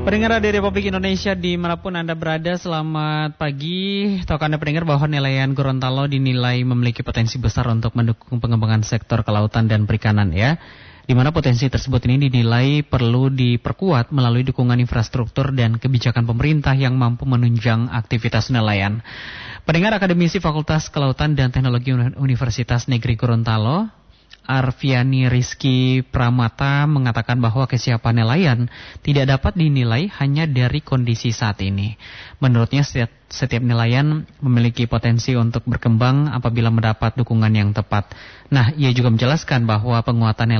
Pendengar Radio Republik Indonesia dimanapun Anda berada, selamat pagi. Tahukah Anda pendengar bahwa nelayan Gorontalo dinilai memiliki potensi besar untuk mendukung pengembangan sektor kelautan dan perikanan ya. Di mana potensi tersebut ini dinilai perlu diperkuat melalui dukungan infrastruktur dan kebijakan pemerintah yang mampu menunjang aktivitas nelayan. Pendengar, Akademisi Fakultas Kelautan dan Teknologi Universitas Negeri Gorontalo, Arfiani Rizky Pramata mengatakan bahwa kesiapan nelayan tidak dapat dinilai hanya dari kondisi saat ini. Menurutnya setiap nelayan memiliki potensi untuk berkembang apabila mendapat dukungan yang tepat. Nah, ia juga menjelaskan bahwa penguatan nelayan